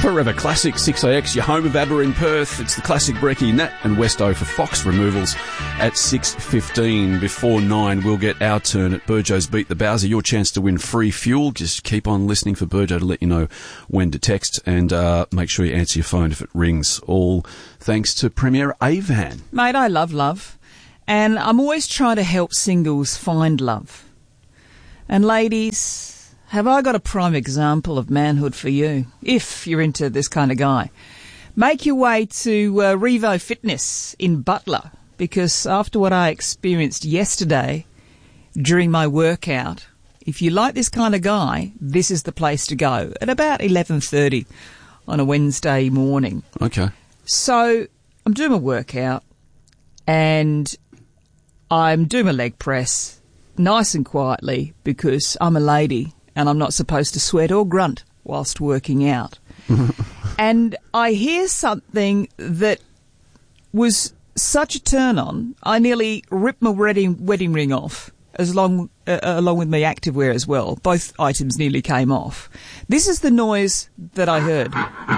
Forever Classic 6AX, your home of ABBA in Perth. It's the classic brekkie, Nat and Westo for Fox Removals at 6:15. Before 9, we'll get our turn at Burjo's Beat the Bowser. Your chance to win free fuel. Just keep on listening for Burjo to let you know when to text, and make sure you answer your phone if it rings. All thanks to Premier Avan. Mate, I love love, and I'm always trying to help singles find love. And ladies, have I got a prime example of manhood for you, if you're into this kind of guy? Make your way to Revo Fitness in Butler, because after what I experienced yesterday during my workout, if you like this kind of guy, this is the place to go at about 11:30 on a Wednesday morning. Okay. So I'm doing my workout and I'm doing my leg press nice and quietly because I'm a lady and I'm not supposed to sweat or grunt whilst working out. And I hear something that was such a turn-on, I nearly ripped my wedding ring off, along with my activewear as well. Both items nearly came off. This is the noise that I heard.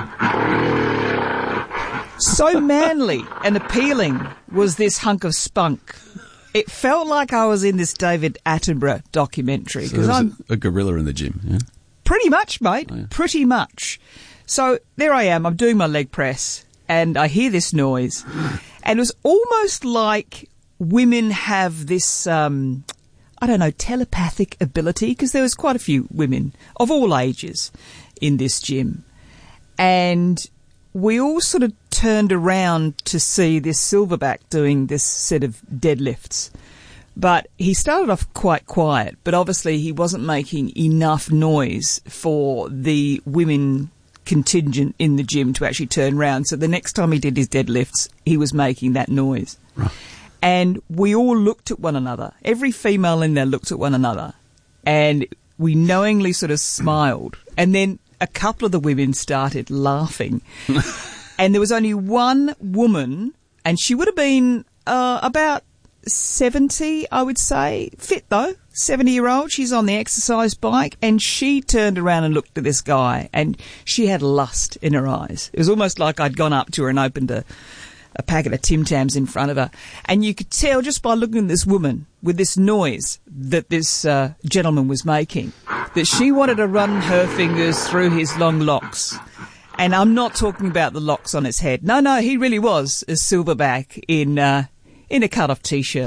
So manly and appealing was this hunk of spunk. It felt like I was in this David Attenborough documentary. So I'm a gorilla in the gym, yeah? Pretty much, mate. Oh, yeah. Pretty much. So there I am. I'm doing my leg press, and I hear this noise. And it was almost like women have this, telepathic ability, because there was quite a few women of all ages in this gym. And we all sort of turned around to see this silverback doing this set of deadlifts. But he started off quite quiet, but obviously he wasn't making enough noise for the women contingent in the gym to actually turn around. So the next time he did his deadlifts, he was making that noise. Right. And we all looked at one another. Every female in there looked at one another. And we knowingly sort of smiled. And then a couple of the women started laughing. And there was only one woman, and she would have been about 70, I would say. Fit, though. 70-year-old. She's on the exercise bike, and she turned around and looked at this guy, and she had lust in her eyes. It was almost like I'd gone up to her and opened a packet of Tim Tams in front of her. And you could tell just by looking at this woman with this noise that this gentleman was making that she wanted to run her fingers through his long locks. And I'm not talking about the locks on his head. No, he really was a silverback in a cut-off T-shirt.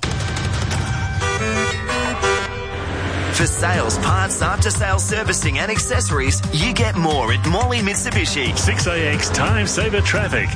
For sales, parts, after-sales servicing and accessories, you get more at Morley Mitsubishi. 6AX Time Saver Traffic.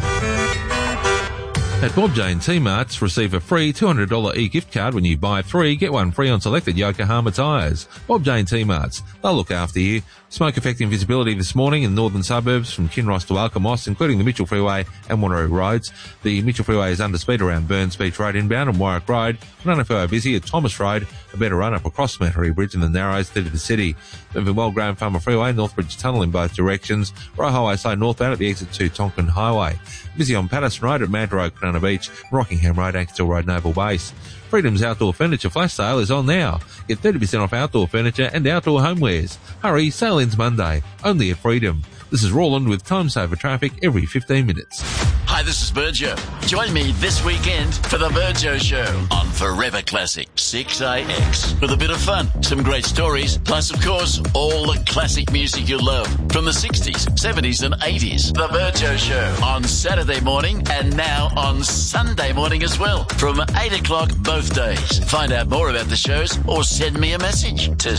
At Bob Jane T-Marts, receive a free $200 e-gift card when you buy 3, get 1 free on selected Yokohama tyres. Bob Jane T-Marts, they'll look after you. Smoke affecting visibility this morning in the northern suburbs from Kinross to Alkimos, including the Mitchell Freeway and Wanneroo Roads. The Mitchell Freeway is under speed around Burns Beach Road inbound and Warwick Road. Nanafo busy at Thomas Road, a better run up across Metairie Bridge in the Narrows through to the city. Moving well Graham Farmer Freeway, Northbridge Tunnel in both directions. Royal Highway slow northbound at the exit to Tonkin Highway. Busy on Patterson Road at Mad Road, Banana Beach, Rockingham Road, Ankersville Road, Naval Base. Freedom's Outdoor Furniture Flash Sale is on now. Get 30% off outdoor furniture and outdoor homewares. Hurry, sale ends Monday. Only at Freedom. This is Roland with Time Saver Traffic every 15 minutes. Hi, this is Burjo. Join me this weekend for the Burjo Show on Forever Classic 6AX. With a bit of fun, some great stories, plus, of course, all the classic music you love from the 60s, 70s and 80s. The Burjo Show on Saturday morning and now on Sunday morning as well from 8 o'clock both days. Find out more about the shows or send me a message to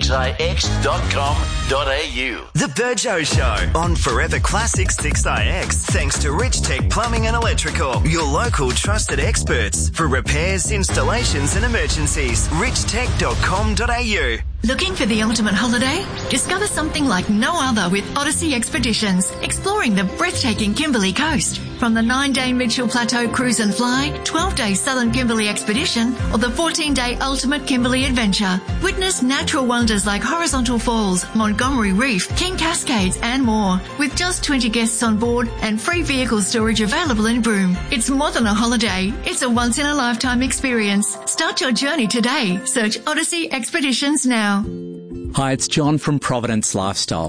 6ix.com.au. The Burjo Show on Forever Classic 6IX, thanks to Rich Tech Plumbing and Electrical, your local trusted experts for repairs, installations and emergencies. richtech.com.au. Looking for the ultimate holiday? Discover something like no other with Odyssey Expeditions, exploring the breathtaking Kimberley coast. From the 9-day Mitchell Plateau Cruise and Fly, 12-day Southern Kimberley Expedition, or the 14-day Ultimate Kimberley Adventure. Witness natural wonders like Horizontal Falls, Montgomery Reef, King Cascades and more, with just 20 guests on board and free vehicle storage available in Broome. It's more than a holiday, it's a once-in-a-lifetime experience. Start your journey today. Search Odyssey Expeditions now. Hi, it's John from Providence Lifestyle.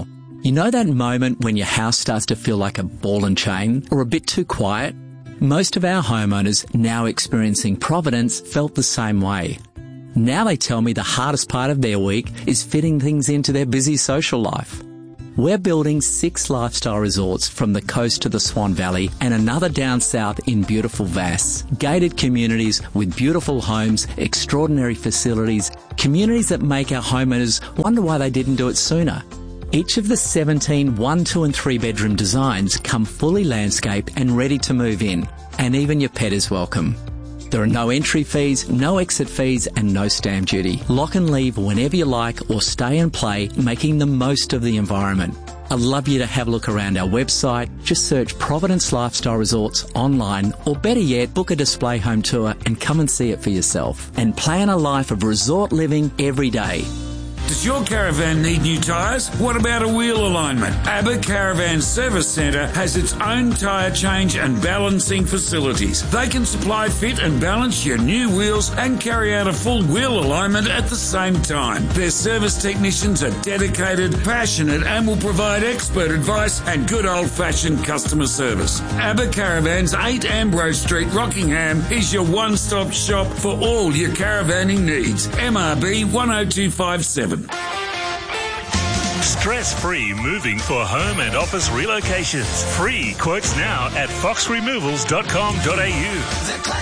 You know that moment when your house starts to feel like a ball and chain or a bit too quiet? Most of our homeowners now experiencing Providence felt the same way. Now they tell me the hardest part of their week is fitting things into their busy social life. We're building 6 lifestyle resorts from the coast to the Swan Valley and another down south in beautiful Vass. Gated communities with beautiful homes, extraordinary facilities, communities that make our homeowners wonder why they didn't do it sooner. Each of the 17 1, 2 and 3 bedroom designs come fully landscaped and ready to move in, and even your pet is welcome. There are no entry fees, no exit fees and no stamp duty. Lock and leave whenever you like or stay and play, making the most of the environment. I'd love you to have a look around our website. Just search Providence Lifestyle Resorts online, or better yet, book a display home tour and come and see it for yourself. And plan a life of resort living every day. Does your caravan need new tyres? What about a wheel alignment? ABBA Caravan Service Centre has its own tyre change and balancing facilities. They can supply, fit and balance your new wheels and carry out a full wheel alignment at the same time. Their service technicians are dedicated, passionate and will provide expert advice and good old-fashioned customer service. ABBA Caravans, 8 Ambrose Street, Rockingham is your one-stop shop for all your caravanning needs. MRB 10257. Stress-free moving for home and office relocations. Free quotes now at foxremovals.com.au.